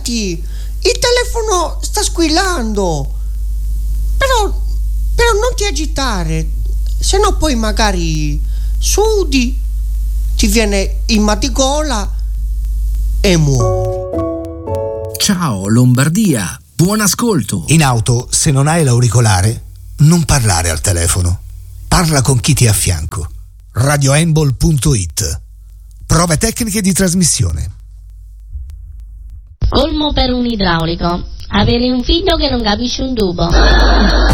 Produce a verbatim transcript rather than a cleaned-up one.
svegliati, il telefono sta squillando. Però, però non ti agitare, se no poi magari sudi, ti viene il mal di gola e muori. Ciao Lombardia, buon ascolto. In auto, se non hai l'auricolare, non parlare al telefono. Parla con chi ti è a fianco. radioembol punto it. Prove tecniche di trasmissione. Colmo per un idraulico. Avere un figlio che non capisce un tubo.